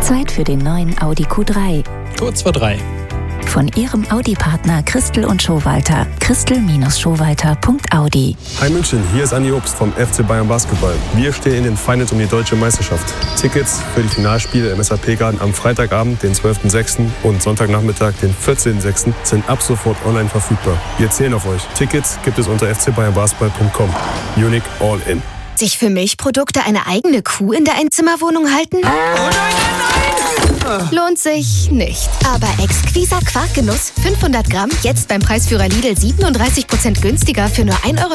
Zeit für den neuen Audi Q3. Kurz vor 3. Von Ihrem Audi-Partner Christel und Schowalter. Christel-Schowalter.audi. Hi München, hier ist Andi Obst vom FC Bayern Basketball. Wir stehen in den Finals um die deutsche Meisterschaft. Tickets für die Finalspiele im SAP-Garten am Freitagabend, den 12.06. und Sonntagnachmittag, den 14.06. sind ab sofort online verfügbar. Wir zählen auf euch. Tickets gibt es unter fcbayernbasketball.com. Unique All In. Sich für Milchprodukte eine eigene Kuh in der Einzimmerwohnung halten? Oh nein, nein! Lohnt sich nicht. Aber exquiser Quarkgenuss, 500 Gramm, jetzt beim Preisführer Lidl 37% günstiger für nur 1,49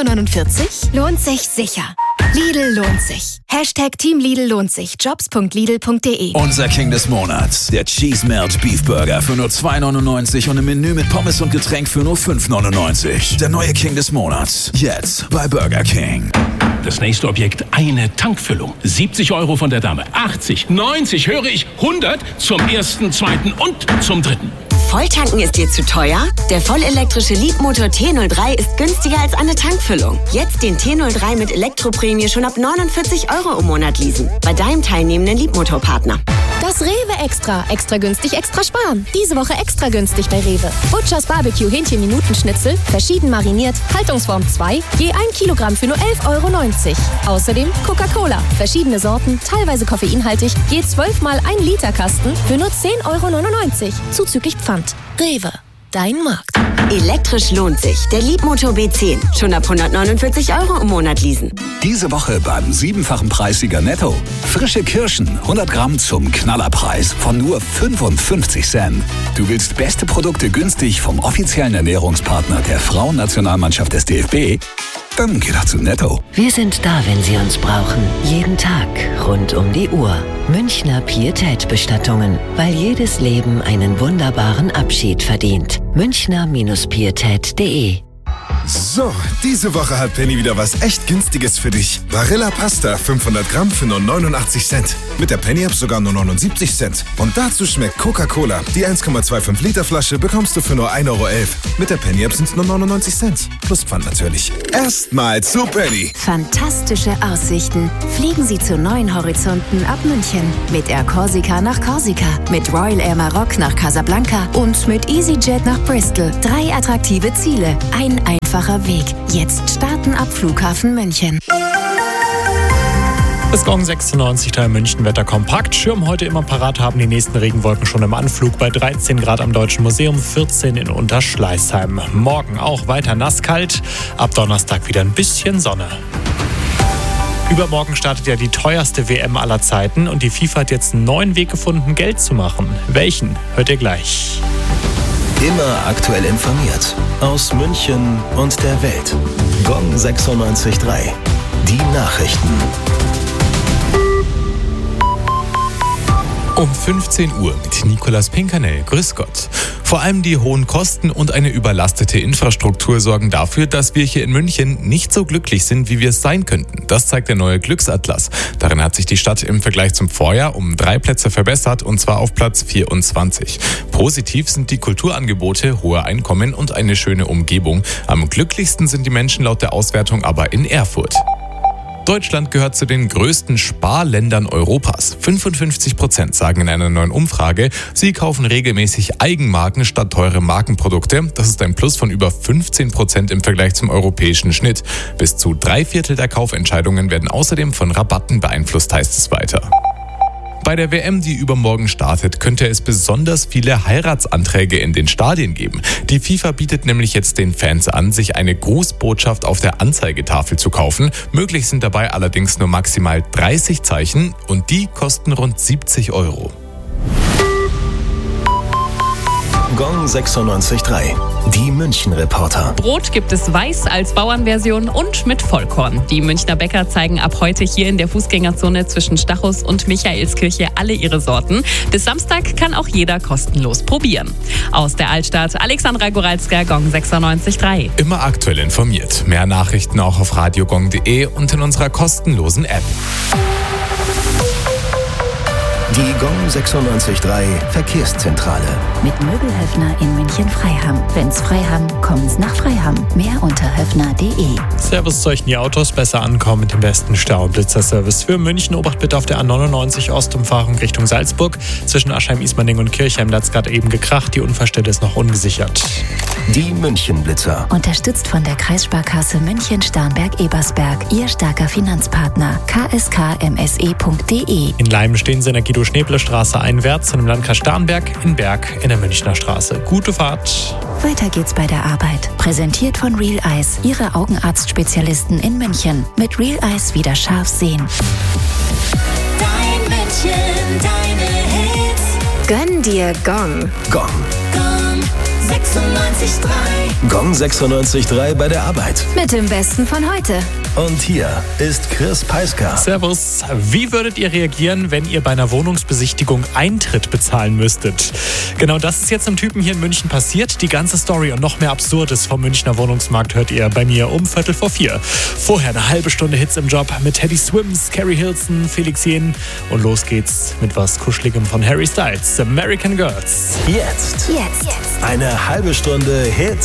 €? Lohnt sich sicher. Lidl lohnt sich. Hashtag Team Lidl lohnt sich. Jobs.lidl.de. Unser King des Monats. Der Cheese Melt Beef Burger für nur 2,99 € und im Menü mit Pommes und Getränk für nur 5,99 €. Der neue King des Monats. Jetzt bei Burger King. Das nächste Objekt, eine Tankfüllung. 70 € von der Dame. 80, 90, höre ich, 100 zum ersten, zweiten und zum dritten. Volltanken ist dir zu teuer? Der vollelektrische Leapmotor T03 ist günstiger als eine Tankfüllung. Jetzt den T03 mit Elektroprämie schon ab 49 € im Monat leasen. Bei deinem teilnehmenden Leapmotor-Partner. Das Rewe Extra. Extra günstig, extra sparen. Diese Woche extra günstig bei Rewe. Butchers Barbecue Hähnchen-Minutenschnitzel, verschieden mariniert, Haltungsform 2, je 1 Kilogramm für nur 11,90 €. Außerdem Coca-Cola, verschiedene Sorten, teilweise koffeinhaltig, je 12 mal 1 Liter Kasten für nur 10,99 €. Zuzüglich Pfand. Rewe. Dein Markt. Elektrisch lohnt sich. Der Leapmotor B10. Schon ab 149 € im Monat leasen. Diese Woche beim 7-fachen Preissieger Netto. Frische Kirschen, 100 Gramm zum Knallerpreis von nur 55 Cent. Du willst beste Produkte günstig vom offiziellen Ernährungspartner der Frauennationalmannschaft des DFB? Dann geh doch zu Netto. Wir sind da, wenn Sie uns brauchen. Jeden Tag, rund um die Uhr. Münchner Pietät-Bestattungen. Weil jedes Leben einen wunderbaren Abschied verdient. Münchner-Pietät.de. So, diese Woche hat Penny wieder was echt Günstiges für dich. Barilla Pasta, 500 Gramm für nur 89 Cent. Mit der Penny-App sogar nur 79 Cent. Und dazu schmeckt Coca-Cola. Die 1,25 Liter Flasche bekommst du für nur 1,11 €. Mit der Penny-App sind es nur 99 Cent. Plus Pfand natürlich. Erstmal zu Penny. Fantastische Aussichten. Fliegen Sie zu neuen Horizonten ab München. Mit Air Corsica nach Korsika, mit Royal Air Maroc nach Casablanca und mit EasyJet nach Bristol. 3 attraktive Ziele. Ein einfacher Weg. Jetzt starten ab Flughafen München. Das Gong 96.3 München Wetter kompakt. Schirm heute immer parat haben, die nächsten Regenwolken schon im Anflug bei 13 Grad am Deutschen Museum, 14 in Unterschleißheim. Morgen auch weiter nasskalt, ab Donnerstag wieder ein bisschen Sonne. Übermorgen startet ja die teuerste WM aller Zeiten und die FIFA hat jetzt einen neuen Weg gefunden, Geld zu machen. Welchen? Hört ihr gleich. Immer aktuell informiert. Aus München und der Welt. Gong 96.3. Die Nachrichten. Um 15 Uhr mit Nicolas Pinkernell. Grüß Gott. Vor allem die hohen Kosten und eine überlastete Infrastruktur sorgen dafür, dass wir hier in München nicht so glücklich sind, wie wir es sein könnten. Das zeigt der neue Glücksatlas. Darin hat sich die Stadt im Vergleich zum Vorjahr um 3 Plätze verbessert, und zwar auf Platz 24. Positiv sind die Kulturangebote, hohe Einkommen und eine schöne Umgebung. Am glücklichsten sind die Menschen laut der Auswertung aber in Erfurt. Deutschland gehört zu den größten Sparländern Europas. 55% sagen in einer neuen Umfrage, sie kaufen regelmäßig Eigenmarken statt teure Markenprodukte. Das ist ein Plus von über 15% im Vergleich zum europäischen Schnitt. Bis zu 3/4 der Kaufentscheidungen werden außerdem von Rabatten beeinflusst, heißt es weiter. Bei der WM, die übermorgen startet, könnte es besonders viele Heiratsanträge in den Stadien geben. Die FIFA bietet nämlich jetzt den Fans an, sich eine Grußbotschaft auf der Anzeigetafel zu kaufen. Möglich sind dabei allerdings nur maximal 30 Zeichen und die kosten rund 70 €. Gong 96.3. Die München-Reporter. Brot gibt es weiß als Bauernversion und mit Vollkorn. Die Münchner Bäcker zeigen ab heute hier in der Fußgängerzone zwischen Stachus und Michaelskirche alle ihre Sorten. Bis Samstag kann auch jeder kostenlos probieren. Aus der Altstadt, Alexandra Goralska, Gong 96.3. Immer aktuell informiert. Mehr Nachrichten auch auf radiogong.de und in unserer kostenlosen App. Die Gong 96.3 Verkehrszentrale. Mit Möbelhöfner in München-Freiham. Wenn's Freiham, kommen's nach Freiham. Mehr unter höfner.de. Servus, sollten die Autos besser ankommen mit dem besten Stau- und Blitzerservice für München. Obacht bitte auf der A99 Ostumfahrung Richtung Salzburg. Zwischen Aschheim-Ismaning und Kirchheim, da hat's gerade eben gekracht. Die Unfallstelle ist noch ungesichert. Die München-Blitzer. Unterstützt von der Kreissparkasse München-Starnberg-Ebersberg. Ihr starker Finanzpartner. kskmse.de. In Leim stehen sie in der Guido-Schneble-Straße einwärts und im Landkreis Starnberg in Berg in der Münchner Straße. Gute Fahrt. Weiter geht's bei der Arbeit. Präsentiert von Real Eyes, Ihre Augenarztspezialisten in München. Mit Real Eyes wieder scharf sehen. Dein München, deine Hits. Gönn dir Gong. Gong. Gong 96.3. Gong 96.3 bei der Arbeit. Mit dem Besten von heute. Und hier ist Chris Peiska. Servus. Wie würdet ihr reagieren, wenn ihr bei einer Wohnungsbesichtigung Eintritt bezahlen müsstet? Genau das ist jetzt einem Typen hier in München passiert. Die ganze Story und noch mehr Absurdes vom Münchner Wohnungsmarkt hört ihr bei mir um 3:45. Vorher eine halbe Stunde Hits im Job mit Teddy Swims, Carrie Hilson, Felix Jähn. Und los geht's mit was Kuscheligem von Harry Styles. American Girls. Jetzt. Eine halbe Stunde Hits